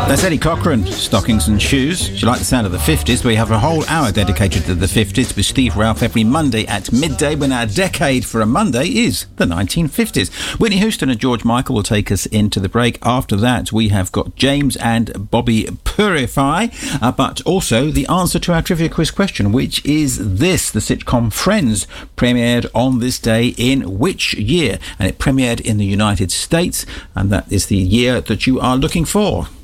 That's Eddie Cochran, Stockings and Shoes. Do you like the sound of the 50s? We have a whole hour dedicated to the 50s with Steve Ralph every Monday at midday, when our decade for a Monday is the 1950s. Whitney Houston and George Michael will take us into the break. After that, we have got James and Bobby Purify, but also the answer to our trivia quiz question, which is this. The sitcom Friends premiered on this day in which year? And it premiered in the United States, and that is the year that you are looking for.